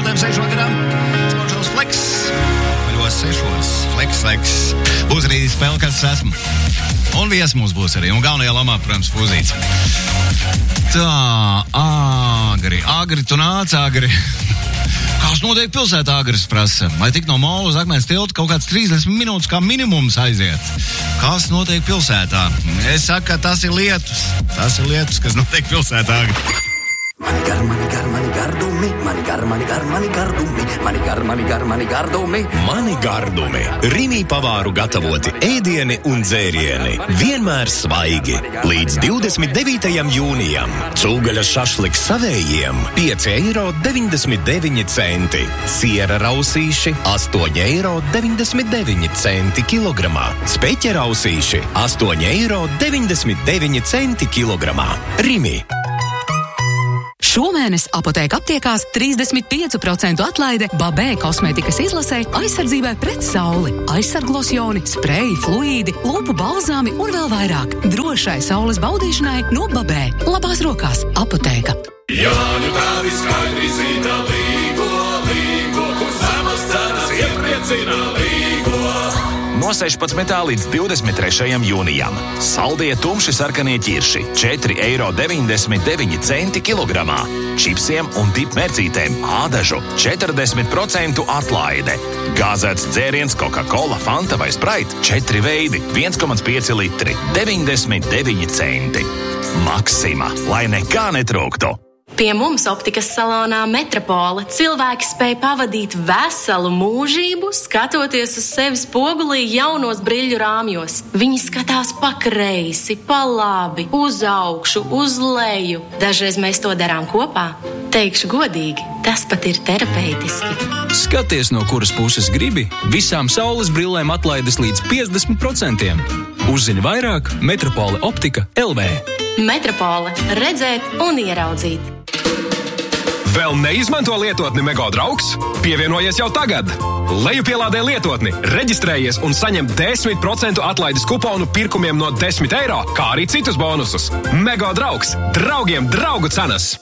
6 vakarā. Sportšovs Flex. Paļos 6. Flex. Būs arī spēle, kas esmu. Un viesis mums būs arī. Un galvenajā lomā, protams, Fūzīts. Tā, Agri, tu nāc, Agri. Kas notiek pilsētā, Agris prasa? Lai tik no Mola uz Akmens tilta kaut kāds 30 minūtes kā minimums aiziet. Kas notiek pilsētā? Es saku, ka tas ir lietus. Tas ir lietus, kas notiek pilsētā, Agri. Mani gardumi, Mani gardumi. Rimi pavāru gatavoti ēdieni un dzērieni. Vienmēr svaigi. Līdz 29. jūnijam. Cūgaļas šašliks savējiem 5,99 €. Siera rausīši 8,99 € kilogramā. Speķa rausīši 8,99 € kilogramā. Rimi. Šomēnes Apotēka aptiekās 35% atlaide Babē kosmētikas izlasē aizsardzībai pret sauli. Aizsarglosjoni, spreji, fluīdi, lūpu balzāmi un vēl vairāk. Drošai saules baudīšanai no Babē. Labās rokās Apotēka. Jāņu tādi skaidri zina līgo, kur zemes cenas iepriecina līgo. No 16. līdz 23. jūnijam. Saldie tumši sarkanie ķirši 4,99 € kilogramā. Čipsiem un tipmērcītēm ādažu 40% atlaide. Gāzēts dzēriens Coca-Cola, Fanta vai Sprite 4 veidi 1,5 litri 99 centi. Maksima, lai nekā netrūktu. Pie mums optikas salonā Metropole cilvēki spēj pavadīt veselu mūžību, skatoties uz sevi spogulī jaunos briļu rāmjos. Viņi skatās pa kreisi, pa labi, uz augšu, uz leju. Dažreiz mēs to darām kopā. Teikšu godīgi, tas pat ir terapeitiski. Skaties, no kuras puses gribi, visām saules brillēm atlaides līdz 50%. Uzzini vairāk Metropole Optika LV. Metropole. Redzēt un ieraudzīt. Vēl neizmanto lietotni Megodraugs? Pievienojies jau tagad! Lejupielādē lietotni, reģistrējies un saņem 10% atlaides kuponu pirkumiem no 10 €, kā arī citus bonusus. Megodraugs. Draugiem draugu cenas!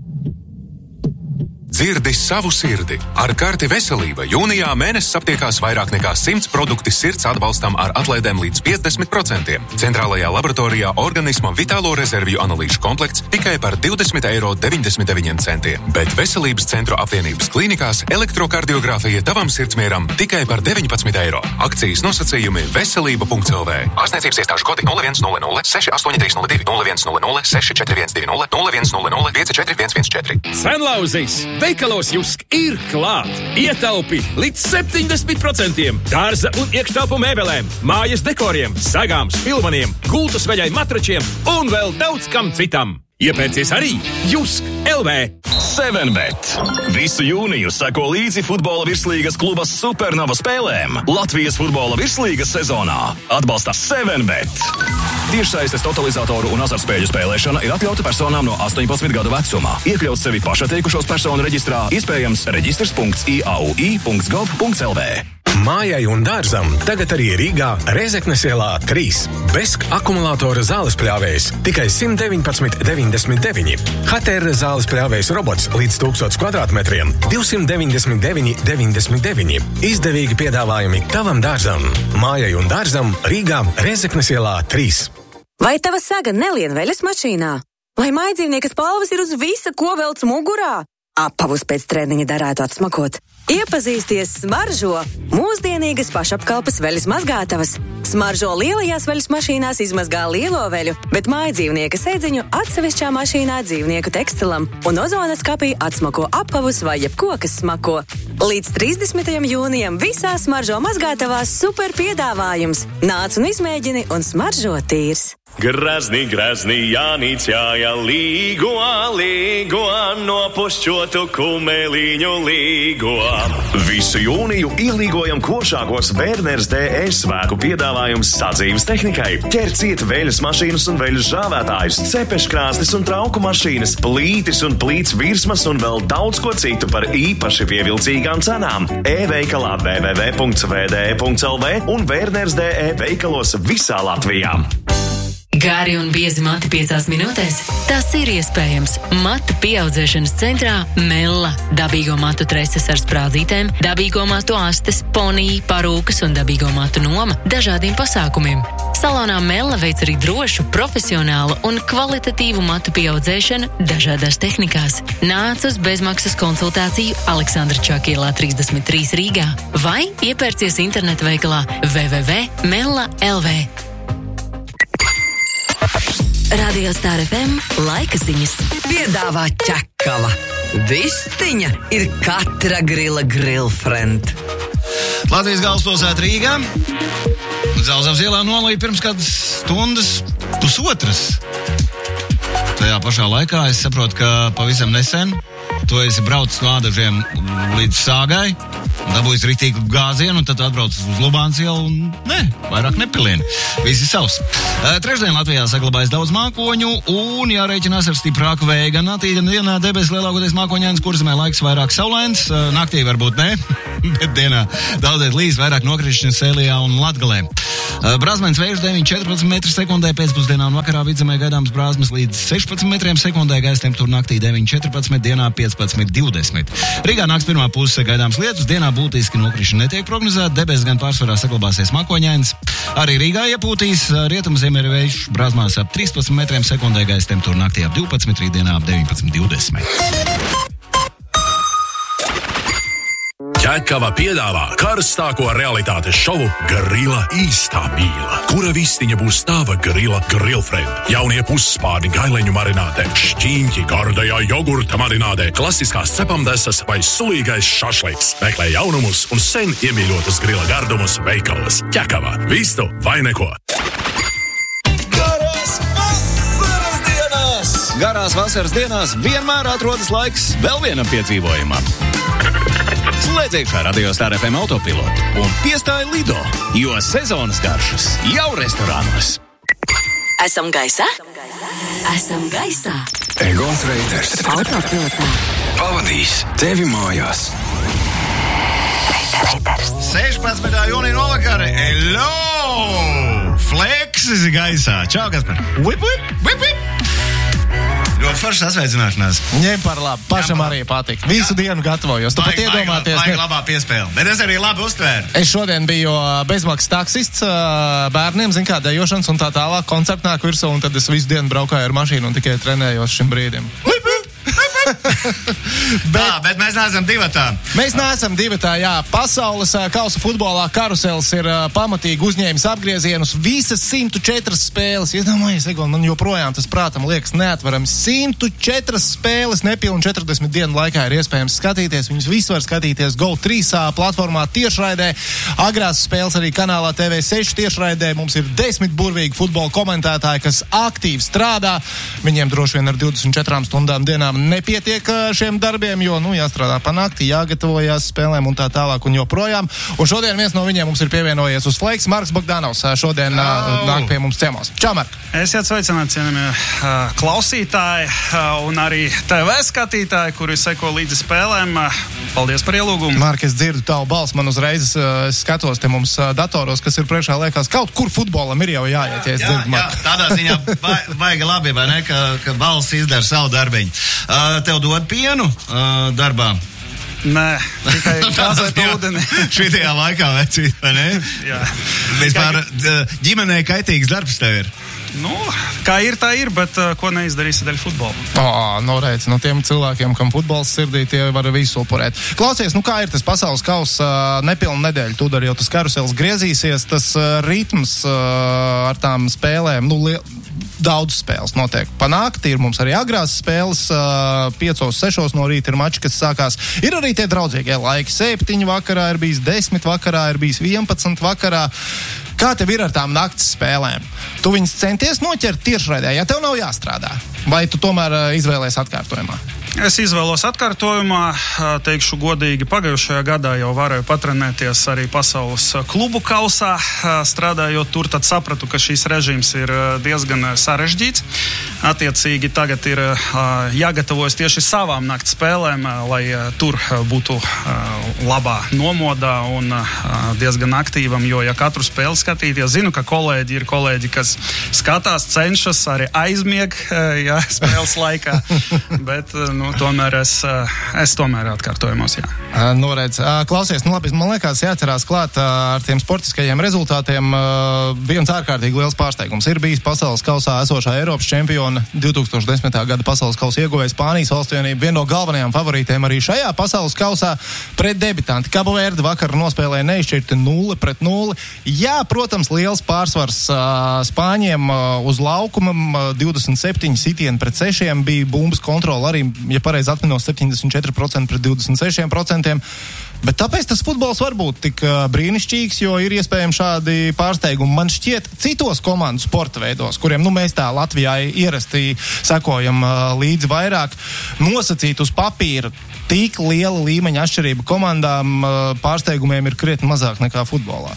Dzirdi savu sirdi. Ar karti Veselība jūnijā mēnesis aptiekās vairāk nekā 100 produkti sirds atbalstam ar atlaidēm līdz 50%. Centrālajā laboratorijā organisma vitālo rezervju analīžu komplekts tikai par 20,99 €. Bet Veselības centru apvienības klīnikās elektrokardiogrāfija tavam sirdsmieram tikai par 19 €. Akcijas nosacījumi veselība.lv. Ārstniecības iestāžu kodi 0100 6830 0100 6412 0100 54114. Senlauzīs! Veikalos Jusk ir klāt! Ietaupi līdz 70%! Dārza un iekštelpu mēbelēm, mājas dekoriem, sagām, spilvaniem, gultas veļai matračiem un vēl daudz kam citam! Iepērcies arī Jusk LV! 7bet. Visu jūniju seko līdzi futbola virslīgas kluba Supernova spēlēm. Latvijas futbola virslīgas sezonā atbalsta 7bet. Tiešsaistes totalizatoru un azartspēļu spēlēšana ir atļauta personām no 18 gadu vecumā. Iekļaut sevi pašatteikušos personu reģistrā, iespējams reģistrs.iaui.gov.lv. Mājai un dārzam tagad arī Rīgā Rezeknes ielā 3. Besk akumulātora zāles pļāvējs tikai 119,99. HTR zāles pļāvējs robots līdz 1000 kvadrātmetriem 299,99. Izdevīgi piedāvājumi tavam dārzam. Mājai un dārzam Rīgā Rezeknes ielā 3. Vai tava saga nelien veļas mašīnā? Vai mājdzīvniekas palvas ir uz visa, ko velc mugurā? Apavus pēc treniņa darētu atsmakot. Iepazīsties Smaržo! Mūsdienīgas pašapkalpes veļas mazgātavas. Smaržo lielajās veļas mašīnās izmazgā lielo veļu, bet mājdzīvnieka sēdziņu atsevišķā mašīnā dzīvnieku tekstilam un ozonas kapī atsmako apavus vai jebko, kas smako. Līdz 30. jūnijam visās Smaržo mazgātavās super piedāvājums. Nāc un izmēģini un smaržo tīrs. Grazni, Jānīts jāja līgo, nopušķotu kumeliņu līgo. Visu jūniju ielīgojam košākos Werners DE svēku piedāvājums sadzīves tehnikai. Ķerciet veļas mašīnas un veļas žāvētājus, cepeškrāstis un trauku mašīnas, plītis un plīts virsmas un vēl daudz ko citu par īpaši pievilcīgām cenām. E-veikalā www.vde.lv un Werners DE veikalos visā Latvijā. Gari un biezi mati 5 minūtēs? Tas ir iespējams. Matu pieaudzēšanas centrā Mella. Dabīgo matu treses ar sprādzītēm, dabīgo matu astes, ponija, parūkas un dabīgo matu noma dažādiem pasākumiem. Salonā Mella veic arī drošu, profesionālu un kvalitatīvu matu pieaudzēšanu dažādās tehnikās. Nāc uz bezmaksas konsultāciju Aleksandra Čakielā 33 Rīgā vai iepērcies internetu veikalā www.mella.lv. Radio Star FM laika ziņas piedāvā ķekava. Vistiņa ir katra grila grillfriend. Latvijas galvaspilsēta Rīgā. Dzelzavas ielā nolīja pirms kādas stundas pusotras. Tajā pašā laikā es saprotu, ka pavisam nesen tu esi braucis no Ādažiem līdz Sāgai, dabūjis rītīgu gāzienu, un tad atbraucis uz Lubānas ielu un vairāk nepilieni. Visi savs. Trešdien Latvijā saglabājas daudz mākoņu un jārēķinās ar stiprāku vēju. Gan naktī, gan dienā debesis lielākoties mākoņains, kurzemē laiks vairāk saulains, naktī varbūt ne, bet dienā daudzēt līs vairāk nokrišņas Sēlijā un Latgalē. Brāzmens vējš 9,14 metri sekundē, pēcpusdienā un vakarā vidzemē gaidāms brāzmas līdz 16 metriem sekundē, gaisa temperatūra naktī 9,14, dienā 15,20. Rīgā nakts pirmā puse gaidāms lietus, dienā būtiski nokrišņi netiek prognozēta, debesis gan pārsvarā saglabāsies mākoņains. Arī Rīgā iepūtīs rietumu ziemeļu vējš brāzmās ap 13 metriem sekundē, gaisa temperatūra naktī ap 12, rītdienā ap 19,20. Ķekava piedāvā karstāko realitātes šovu Grila īstā mīla, kura vistiņa būs tava grila grillfriend. Jaunie pusspārni gaileņu marinātē, šķīņķi gardajā jogurta marinātē, klasiskās cepamdesas vai sulīgais šašliks. Meklē jaunumus un sen iemīļotus grila gardumus veikalos. Ķekava. Vistu vai neko. Garās vasaras dienās vienmēr atrodas laiks vēl vienam piedzīvojumam. Slēdz iekšā Radio Star FM autopilotu un piestāj Lido, jo sezonas garšas jau restorānos. Esam gaisā? Esam gaisā. Egons Reiters Autopilotā pavadīs tevi mājās. 16. jūnija novakare. Hello! Fleksis gaisā. Čau, Kaspar. Whip, whip, whip, whip. Ļoti forša sasveicināšanās. Ņem par labu. Pašam arī patīk. Visu dienu gatavojos. Tu pat iedomāties. Vajag labā piespēle. Bet es arī labi uztvēru. Es šodien biju bezmaksas taksists bērniem, zin kā, dejošanas un tā tālāk. Koncerts nāk virsū, un tad es visu dienu braukāju ar mašīnu un tikai trenējos šim brīdim. bet mēs neesam divatā. Mēs neesam divatā, jā. Pasaules kausa futbolā karusels ir pamatīgi uzņēmis apgriezienus. Visas 104 spēles. Iedomājies, Egon, man joprojām tas prātam liekas neatverams. 104 spēles nepilnu 40 dienu laikā ir iespējams skatīties. Viņus visu var skatīties GO3 platformā tiešraidē. Agrās spēles arī kanālā TV6 tiešraidē. Mums ir 10 burvīgi futbola komentētāji, kas aktīvi strādā. Viņiem droši vien ar 24 stundām dienām nepietiek šiem darbiem, jo, jāstrādā pa nakti, jāgatavojās spēlēm un tā tālāk un joprojām. Un šodien viens no viņiem mums ir pievienojies uz Fleks, Marks Bogdanovs. Šodien nāk pie mums ciemos. Čau, Mark! Esiet sveicināti, cienījamie klausītāji un arī TV skatītāji, kuri seko līdzi spēlēm. Paldies par ielūgumu. Mark, es dzirdu tavu balsi, man uzreiz es skatos te mums datoros, kas ir priekšā, liekas, kaut kur futbolam ir jau jāiet, ja es dzirdu, Mark. Jā, tādā ziņā vajag labi, vai ne, ka balss izdara savu darbiņu. Tev dod pienu darbā? Nē, tikai gāzēt ūdeni. Šitajā laikā vecīt, vai ne? Jā. Vispār ģimenei kaitīgs darbs tev ir. Kā ir, tā ir, bet ko neizdarīsi dēļ futbola? Redz, no tiem cilvēkiem, kam futbols sirdī, tie var visu upurēt. Klausies, kā ir tas pasaules kausa nepilnu nedēļu? Tūdaļ jau tas karusels griezīsies, tas ritms ar tām spēlēm, daudz spēles notiek. Pa nakti ir mums arī agrās spēles, 5-6 no rīta ir mači, kas sākās. Ir arī tie draudzīgie laiki. 7 vakarā ir bijis 10 vakarā, ir bijis 11 vakarā. Kā tev ir ar tām nakts spēlēm? Tu viņas centies noķert tiešraidē, ja tev nav jāstrādā? Vai tu tomēr izvēlēs atkārtojumā? Es izvēlos atkārtojumā, teikšu godīgi, pagājušajā gadā jau varēju patrenēties arī pasaules klubu kausā, strādājot tur, tad sapratu, ka šīs režīms ir diezgan sarežģīts. Attiecīgi tagad ir jāgatavojas tieši savām nakts spēlēm, lai tur būtu labā nomodā un diezgan aktīvam, jo ja katru spēli skatīties, zinu, ka kolēģi ir kolēģi, kas skatās, cenšas, arī aizmieg, spēles laikā, bet, tomēr es tomēr atkārtojumos, jā. Noredz. Klausies, labi, man liekas, jāatcerās klāt ar tiem sportiskajiem rezultātiem viens ārkārtīgi liels pārsteigums. Ir bijis pasaules kausā esošā Eiropas čempiona 2010. gada pasaules kausa ieguvēja Spānijas valstsvienība, viena no galvenajām favorītēm arī šajā pasaules kausā pret debitanti. Cabo Verde vakar nospēlēja neizšķirti 0-0. Jā, protams, liels pārsvars Spāņiem uz laukuma, 27 sitieni pret 6, bija bumbas kontrola arī, ja pareizi atminos, 74% pret 26%. Bet tāpēc tas futbols var būt tik brīnišķīgs, jo ir iespējami šādi pārsteigumi. Man šķiet, citos komandu sporta veidos, kuriem mēs tā Latvijā ierasti sekojam līdzi vairāk, nosacīt uz papīra tik liela līmeņa atšķirība komandām pārsteigumiem ir krietni mazāk nekā futbolā.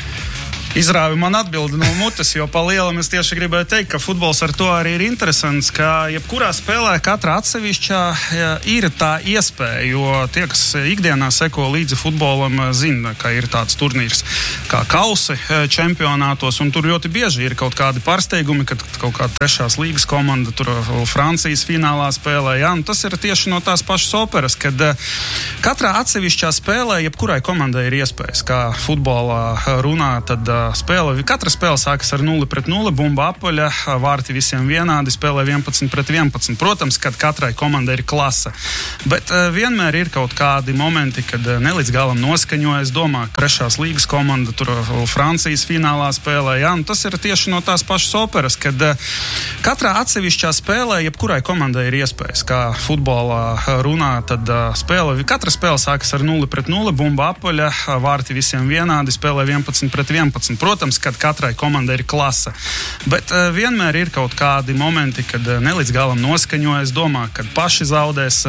Izrāvi man atbildi no mutes, jo pa lielam es tieši gribēju teikt, ka futbols ar to arī ir interesants, ka jebkurā spēlē katra atsevišķā ir tā iespēja, jo tie, kas ikdienā seko līdzi futbolam, zina, ka ir tāds turnīrs kā kausi čempionātos, un tur ļoti bieži ir kaut kādi pārsteigumi, kad kaut kāda trešās līgas komanda tur Francijas finālā spēlē, jā, un tas ir tieši no tās pašas operas, kad katrā atsevišķā spēlē jebkurai komandai ir iespējas, kā futbolā runā, tad katra spēle sākas ar 0-0, bumba apaļa, vārti visiem vienādi, spēlē 11-11. Protams, kad katrai komandai ir klase, bet vienmēr ir kaut kādi momenti, kad ne līdz galam noskaņojas, domā, ka trešās līgas komanda tur Francijas finālā spēlē, jā, un tas ir tieši no tās pašas operas, kad katrā atsevišķā spēlē jebkurai komandai ir iespējas, kā futbolā runā, tad katra spēle sākas ar 0-0, bumba apaļa, vārti visiem vienādi, spēlē 11-11. Protams, kad katrai komandai ir klase, bet vienmēr ir kaut kādi momenti, kad ne līdz galam noskaņojas, domā, kad paši zaudēs